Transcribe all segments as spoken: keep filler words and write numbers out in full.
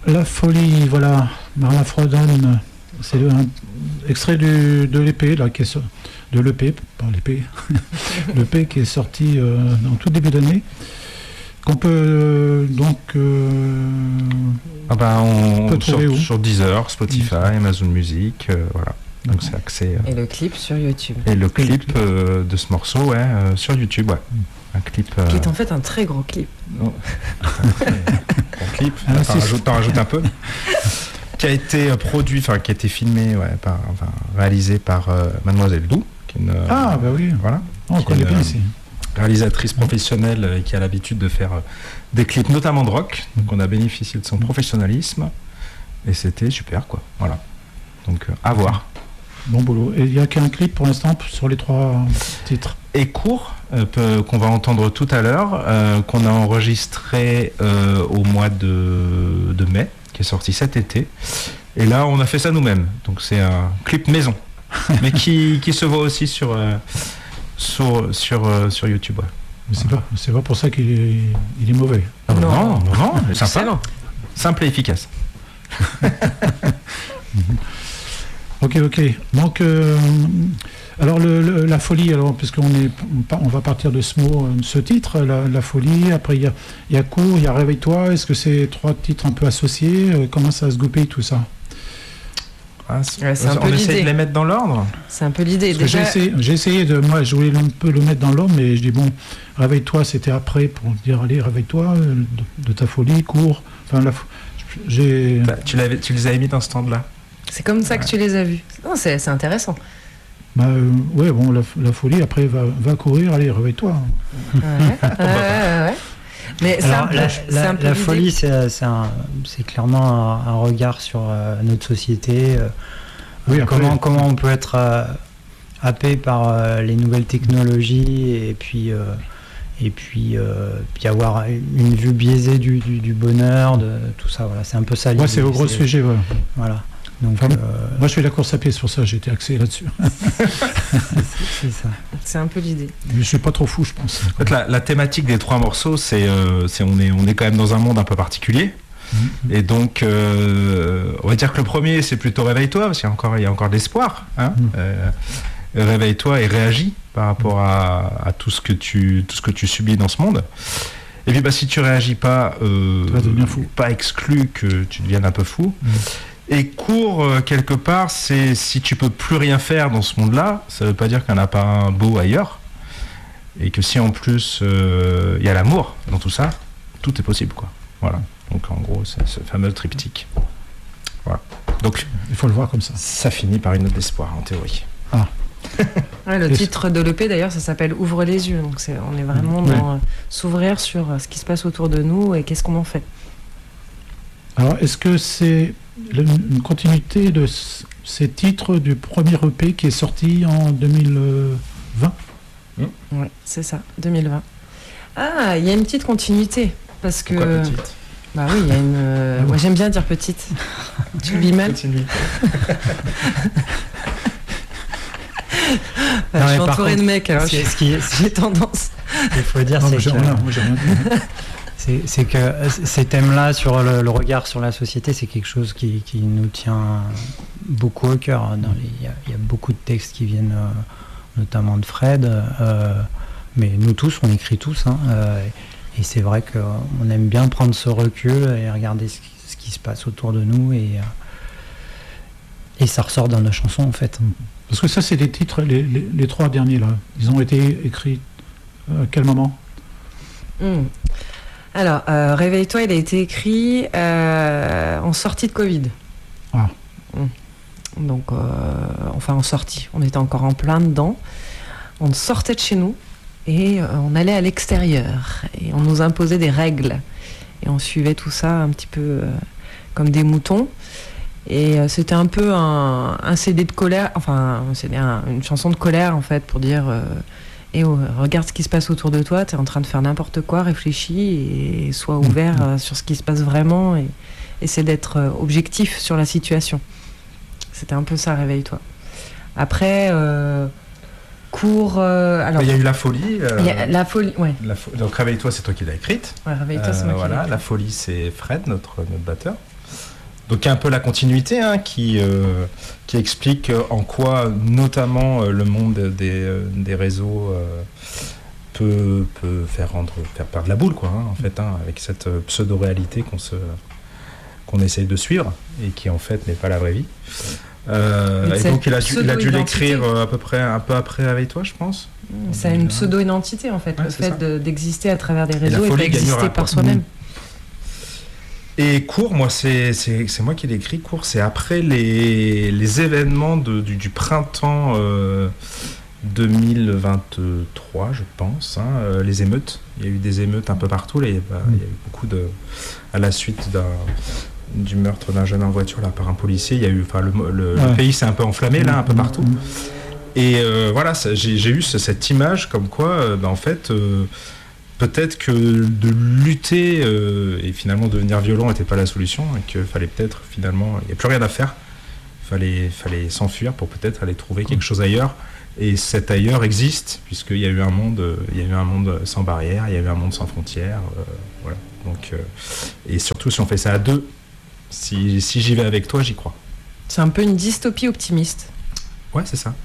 La folie, voilà, Marla Frodon, c'est le, un extrait du, de l'E P, là, qui est, de l'E P, pas l'E P, l'E P qui est sorti euh, en tout début d'année, qu'on peut euh, donc euh, ah ben on, on peut sur, trouver sur Deezer, Spotify, mmh. Amazon Music, euh, voilà. Donc c'est accès. Euh, et le clip sur YouTube. Et le clip euh, de ce morceau, ouais, euh, sur YouTube, ouais. Un clip. Euh... Qui est en fait un très gros clip. Oh. Bon clip, ah, t'en, rajoutes, t'en rajoutes un peu. Qui a été produit, enfin qui a été filmé, ouais, par, enfin réalisé par euh, Mademoiselle Dou, qui est une. Ah bah oui. Voilà. Oh, on connaît bien ici. Réalisatrice professionnelle euh, qui a l'habitude de faire euh, des clips, notamment de rock. Donc on a bénéficié de son professionnalisme et c'était super, quoi. Voilà. Donc euh, à voir. Bon boulot. Et il n'y a qu'un clip pour l'instant sur les trois titres. Et court, euh, peu, qu'on va entendre tout à l'heure, euh, qu'on a enregistré euh, au mois de, de mai, qui est sorti cet été. Et là, on a fait ça nous-mêmes. Donc c'est un clip maison, mais qui, qui se voit aussi sur, euh, sur, sur, euh, sur YouTube. Ouais. Mais c'est, voilà. pas, c'est pas pour ça qu'il est, il est mauvais. Ah, non, non, non, non, c'est sympa. Simple et efficace. Ok, ok. Donc, euh, alors le, le, la folie, alors puisqu'on est, on va partir de ce mot, ce titre, la, la folie. Après, il y a, il y a cours, il y a réveille-toi. Est-ce que c'est trois titres un peu associés? Comment ça se goupille tout ça? Ah, c'est, ouais, c'est un on peu essaie l'idée. De les mettre dans l'ordre. C'est un peu l'idée. Déjà... J'ai, essayé, j'ai essayé de, moi, je voulais un peu le mettre dans l'ordre, mais je dis bon, réveille-toi, c'était après pour dire allez, réveille-toi de, de ta folie, cours. Enfin, la, j'ai. Bah, tu, l'avais, tu les avais mis dans ce stand-là. C'est comme ça que tu les as vus. Non, c'est, c'est intéressant. Bah euh, ouais, bon, la, la folie, après, va, va courir, allez, réveille-toi. Ouais, ouais, ouais, ouais. Mais c'est Alors, un peu, la, c'est la, un peu la l'idée. folie, c'est, c'est, un, c'est clairement un, un regard sur euh, notre société. Euh, oui, euh, comment, comment on peut être euh, happé par euh, les nouvelles technologies et puis... Euh, et puis, euh, puis avoir une vue biaisée du, du, du bonheur, de tout ça. Voilà, c'est un peu ça. Ouais, c'est au gros c'est, sujet. Ouais. Voilà. Donc, enfin, euh, moi, je fais la course à pied, c'est pour ça que j'ai été axé là-dessus. c'est, c'est ça. C'est un peu l'idée. Mais je suis pas trop fou, je pense. En fait, la, la thématique des trois morceaux, c'est, euh, c'est on est on est quand même dans un monde un peu particulier. Mmh. Et donc, euh, on va dire que le premier, c'est plutôt réveille-toi, parce qu'il y a encore il y a encore de l'espoir. Hein mmh. euh, réveille-toi et réagis par rapport à, à tout ce que tu tout ce que tu subis dans ce monde. Et puis bah si tu réagis pas, euh, tu vas devenir fou. Pas exclu que tu deviennes un peu fou. Mmh. Et cours euh, quelque part, c'est si tu peux plus rien faire dans ce monde-là, ça veut pas dire qu'il n'y en a pas un beau ailleurs. Et que si en plus il euh, y a l'amour dans tout ça, tout est possible, quoi. Voilà. Donc en gros, c'est ce fameux triptyque. Voilà. Donc il faut le voir comme ça. Ça finit par une note d'espoir en théorie. Ah. Ouais, le titre de l'E P d'ailleurs, ça s'appelle Ouvre les yeux. Donc c'est, on est vraiment ouais. dans euh, s'ouvrir sur euh, ce qui se passe autour de nous et qu'est-ce qu'on en fait. Alors est-ce que c'est une continuité de c- ces titres du premier E P qui est sorti en deux mille vingt? mmh. Oui, c'est ça, deux mille vingt. Ah, il y a une petite continuité parce que. Pourquoi petite? Bah oui, il y a une. Euh... Ah, moi j'aime bien dire petite. Tu le vis mal. Non, je suis entouré contre, de mecs, alors c'est, je... ce qui, j'ai tendance. Il faut dire, non, c'est, j'ai que, rien, moi, j'ai rien. c'est, c'est que ces thèmes-là sur le, le regard sur la société, c'est quelque chose qui, qui nous tient beaucoup au cœur. Il y, y a beaucoup de textes qui viennent, euh, notamment de Fred, euh, mais nous tous, on écrit tous. Hein, euh, et c'est vrai qu'on aime bien prendre ce recul et regarder ce qui, ce qui se passe autour de nous. Et, et ça ressort dans nos chansons, en fait. Parce que ça, c'est des titres, les, les, les trois derniers, là. Ils ont été écrits à quel moment? mmh. Alors, euh, Réveille-toi, il a été écrit euh, en sortie de Covid. Ah. Mmh. Donc, euh, enfin, en sortie. On était encore en plein dedans. On sortait de chez nous et euh, on allait à l'extérieur. Et on nous imposait des règles. Et on suivait tout ça un petit peu euh, comme des moutons. Et euh, c'était un peu un, un C D de colère, enfin c'était un, une chanson de colère en fait pour dire euh, eh oh, regarde ce qui se passe autour de toi, t'es en train de faire n'importe quoi, réfléchis et sois ouvert euh, sur ce qui se passe vraiment et essaie d'être euh, objectif sur la situation. C'était un peu ça, réveille-toi. Après, euh, cours... Euh, alors, il y a eu La Folie. Euh, il y a La Folie, ouais. La fo- donc Réveille-toi, c'est toi qui l'as écrite. Ouais, Réveille-toi, c'est euh, moi qui voilà, l'ai La Folie, c'est Fred, notre, notre batteur. Donc il y a un peu la continuité hein, qui, euh, qui explique en quoi notamment euh, le monde des, euh, des réseaux euh, peut, peut faire, rendre, faire perdre la boule quoi, hein, en fait, hein, avec cette pseudo-réalité qu'on, se, qu'on essaye de suivre et qui en fait n'est pas la vraie vie. Euh, et donc il a, dû, il a dû l'écrire à peu près un peu après avec toi je pense. C'est une pseudo-identité en fait, ouais, le fait de, d'exister à travers des réseaux et, et d'exister par soi-même. Et Cours, moi, c'est, c'est, c'est moi qui l'ai écrit. Cours, c'est après les, les événements de, du, du printemps euh, deux mille vingt-trois, je pense, hein, euh, les émeutes. Il y a eu des émeutes un peu partout. Là, il, y a, il y a eu beaucoup de... À la suite d'un, du meurtre d'un jeune en voiture là, par un policier, il y a eu, enfin, le, le, ouais. le pays s'est un peu enflammé, là, un peu partout. Et euh, voilà, ça, j'ai, j'ai eu ce, cette image comme quoi, euh, bah, en fait... Euh, peut-être que de lutter euh, et finalement devenir violent n'était pas la solution et qu'il fallait peut-être finalement, il n'y a plus rien à faire, il fallait, fallait s'enfuir pour peut-être aller trouver quelque chose ailleurs. Et cet ailleurs existe puisqu'il y a eu un monde, il y a eu un monde sans barrières, il y a eu un monde sans frontières, euh, voilà. Donc, euh, et surtout si on fait ça à deux, si, si j'y vais avec toi, j'y crois. C'est un peu une dystopie optimiste. Ouais, c'est ça.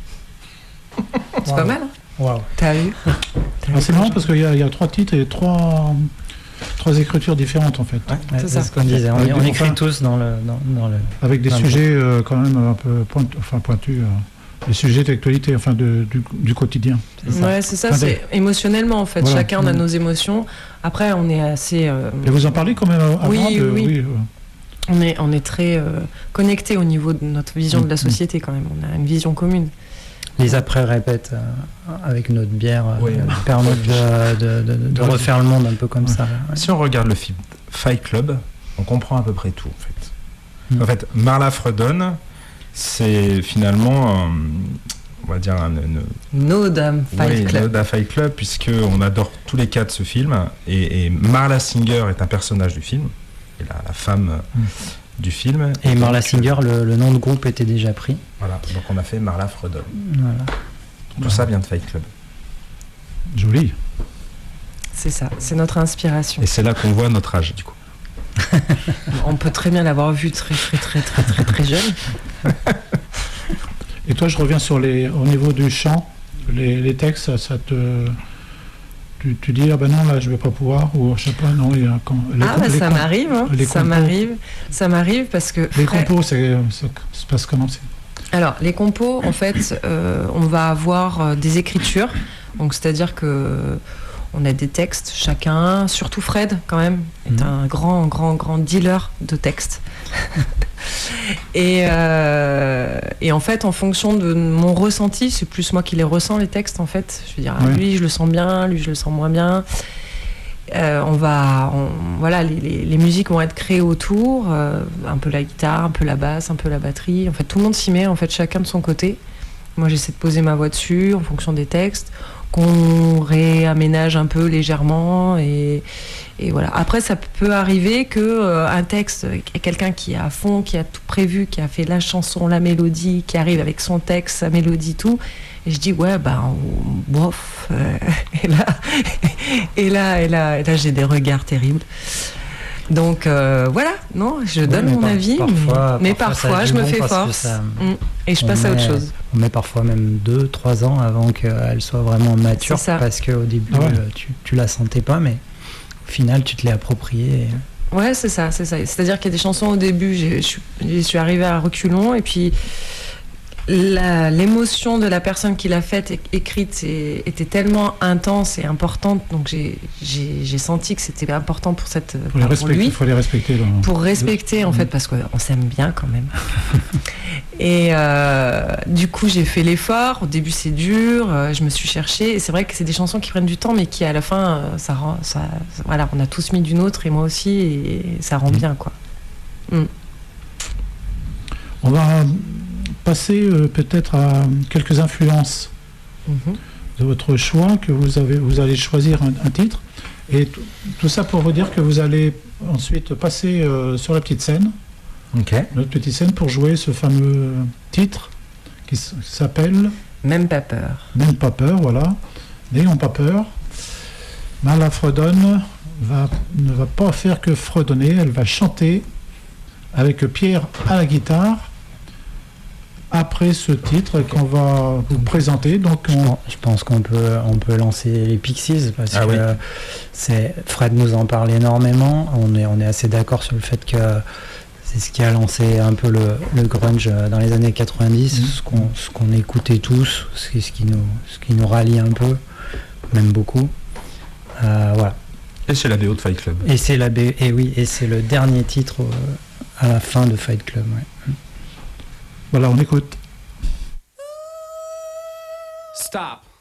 C'est wow. Pas mal. Hein. Wow. T'as vu ah, c'est marrant parce qu'il y a, il y a trois titres et trois, trois écritures différentes en fait. Ouais, ouais, c'est, c'est ça ce qu'on disait. On, on écrit enfin, tous dans le, dans, dans le. Avec des sujets euh, quand même un peu point, enfin, pointus, euh, des sujets d'actualité, enfin de, du, du quotidien. C'est ça. Ouais, c'est ça. Enfin, c'est des... émotionnellement en fait. Voilà. Chacun mmh. a nos émotions. Après, on est assez. Euh... Et vous en parlez quand même avant oui, de... oui, oui. Euh... On est, on est très euh, connectés au niveau de notre vision mmh. de la société quand même. On a une vision commune. Les après-répètes euh, avec notre bière oui, euh, permettent de, de, de, de refaire le monde un peu comme ouais. ça. Ouais. Si on regarde le film Fight Club, on comprend à peu près tout en fait. Mm. En fait, Marla Fredon, c'est finalement, euh, on va dire, un, une, une ode à Fight oui, Club. Une ode à Fight Club, puisqu'on adore tous les quatre ce film. Et, et Marla Singer est un personnage du film, et la, la femme... Mm. du film. Et, et Marla Singer, le, le nom de groupe était déjà pris. Voilà, donc on a fait Marla Fredon. Voilà. Tout voilà. Ça vient de Fight Club. Joli. C'est ça, c'est notre inspiration. Et c'est là qu'on voit notre âge, du coup. On peut très bien l'avoir vu très très très très très très jeune. Et toi, je reviens sur les, au niveau du chant, les, les textes, ça, ça te... Tu, tu dis ah ben non là je vais pas pouvoir ou je sais pas non il y a quand, les, ah bah ça comp- m'arrive hein, ça compos, m'arrive ça m'arrive parce que les Fred... compos c'est, ça se passe comment c'est alors les compos en fait euh, on va avoir euh, des écritures donc c'est à dire que on a des textes chacun surtout Fred quand même est mmh. un grand grand grand dealer de textes et, euh, et en fait en fonction de mon ressenti c'est plus moi qui les ressens les textes en fait je veux dire ouais. lui je le sens bien lui je le sens moins bien euh, on va on, voilà les, les, les musiques vont être créées autour euh, un peu la guitare un peu la basse un peu la batterie en fait tout le monde s'y met en fait chacun de son côté moi j'essaie de poser ma voix dessus en fonction des textes qu'on réaménage un peu légèrement et, et voilà. Après, ça peut arriver que euh, un texte, quelqu'un qui est à fond, qui a tout prévu, qui a fait la chanson, la mélodie, qui arrive avec son texte, sa mélodie, tout, et je dis ouais bah bof. Euh, et là, et là, et là, et là, j'ai des regards terribles. Donc euh, voilà, non, je oui, donne mon par, avis, parfois, mais, mais parfois, parfois je me fais force ça, mmh, et je passe met, à autre chose. On met parfois même deux, trois ans avant qu'elle soit vraiment mature, parce qu'au début ah ouais. tu, tu la sentais pas, mais au final tu te l'es appropriée. Et... Ouais, c'est ça, c'est ça. C'est-à-dire qu'il y a des chansons au début, je suis, je suis arrivée à reculons, et puis La, l'émotion de la personne qui l'a faite é- écrite est, était tellement intense et importante, donc j'ai, j'ai, j'ai senti que c'était important pour cette pour, les pour lui. Il faut les respecter. Dans... Pour respecter en mmh. fait, parce qu'on s'aime bien quand même. Et euh, du coup, j'ai fait l'effort. Au début, c'est dur. Euh, je me suis cherchée. Et c'est vrai que c'est des chansons qui prennent du temps, mais qui à la fin, euh, ça rend, ça, voilà, on a tous mis du nôtre et moi aussi, et ça rend mmh. bien, quoi. Mmh. On va passer euh, peut-être à quelques influences mm-hmm. de votre choix, que vous avez, vous allez choisir un, un titre, et t- tout ça pour vous dire que vous allez ensuite passer euh, sur la petite scène, okay. notre petite scène pour jouer ce fameux titre qui s- s'appelle Même pas peur. Même pas peur, voilà. N'ayons pas peur. Marla Fredon va, ne va pas faire que fredonner, elle va chanter avec Pierre à la guitare. Après ce titre qu'on va vous présenter, donc on... je pense qu'on peut on peut lancer les Pixies parce ah que oui. c'est Fred nous en parle énormément. On est on est assez d'accord sur le fait que c'est ce qui a lancé un peu le, le grunge dans les années quatre-vingt-dix, mmh. ce qu'on ce qu'on écoutait tous, ce qui nous ce qui nous rallie un peu, même beaucoup. Euh, voilà. Et c'est la B O de Fight Club. Et c'est la B et oui et c'est le dernier titre euh, à la fin de Fight Club. Ouais. Voilà, on écoute. Stop.